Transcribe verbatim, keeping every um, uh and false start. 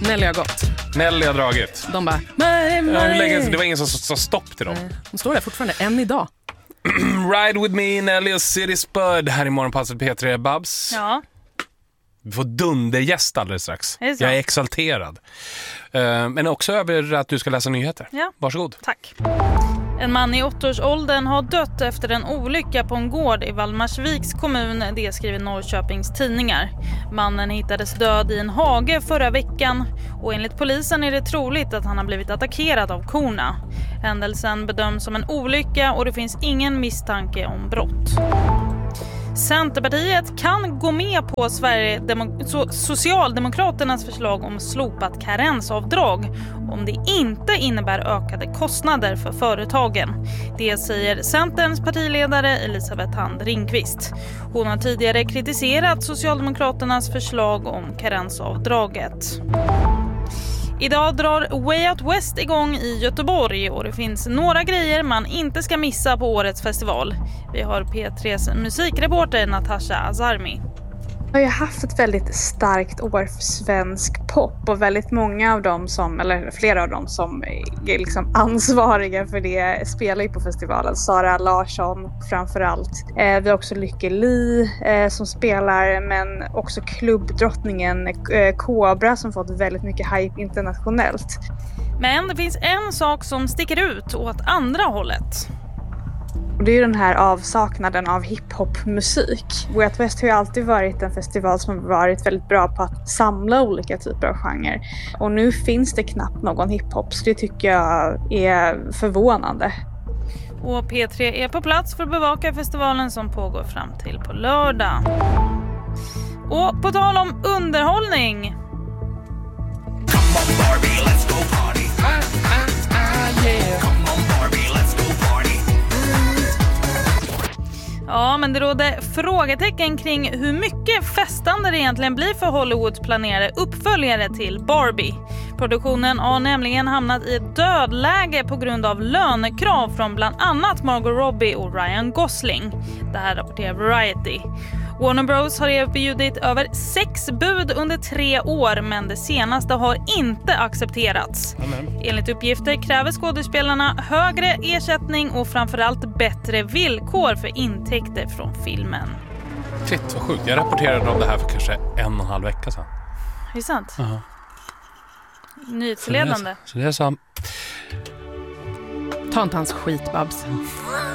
Nelly har gått. Nelly har dragit. De bara, nej, nej. Det var ingen som sa stopp till dem. Nej. De står där fortfarande, än idag. Ride with me, Nelly och City Spud. Här i Morgonpasset P tre, Babs. Ja. Vi får dundergäst alldeles strax. Är det så? Jag är exalterad. Uh, men också över att du ska läsa nyheter. Ja. Varsågod. Tack. En man i åttioårsåldern har dött efter en olycka på en gård i Valdemarsviks kommun, det skriver Norrköpings tidningar. Mannen hittades död i en hage förra veckan och enligt polisen är det troligt att han har blivit attackerad av korna. Händelsen bedöms som en olycka och det finns ingen misstanke om brott. Centerpartiet kan gå med på Sverigedemo- so- Socialdemokraternas förslag om slopat karensavdrag om det inte innebär ökade kostnader för företagen. Det säger Centerns partiledare Elisabeth Hand Ringqvist. Hon har tidigare kritiserat Socialdemokraternas förslag om karensavdraget. Idag drar Way Out West igång i Göteborg och det finns några grejer man inte ska missa på årets festival. Vi har P tre:s musikreporter Natasha Azarmi. Vi har ju haft ett väldigt starkt år för svensk pop och väldigt många av dem som, eller flera av dem som är liksom ansvariga för det spelar ju på festivalen. Sara Larsson framförallt. Eh, vi har också Lykke Li eh, som spelar, men också klubbdrottningen eh, Cobra som fått väldigt mycket hype internationellt. Men det finns en sak som sticker ut åt andra hållet. Och det är ju den här avsaknaden av hiphop-musik. Way Out West har ju alltid varit en festival som har varit väldigt bra på att samla olika typer av genrer. Och nu finns det knappt någon hiphop, så det tycker jag är förvånande. Och P tre är på plats för att bevaka festivalen som pågår fram till på lördag. Och på tal om underhållning. Come on Barbie, let's go party. Ah, ah, ah, yeah. Come on Barbie, let's go party. Ja, men det råder frågetecken kring hur mycket festande det egentligen blir för Hollywoods planerade uppföljare till Barbie. Produktionen har nämligen hamnat i ett dödläge på grund av lönekrav från bland annat Margot Robbie och Ryan Gosling. Det här rapporterar Variety. Warner Bros har erbjudit över sex bud under tre år, men det senaste har inte accepterats. Amen. Enligt uppgifter kräver skådespelarna högre ersättning och framförallt bättre villkor för intäkter från filmen. Shit, vad sjukt. Jag rapporterade om det här för kanske en och en halv vecka sedan. Är det sant? Uh-huh. Nyhetsledande. Så det är så. Ta inte hans skit, Babs.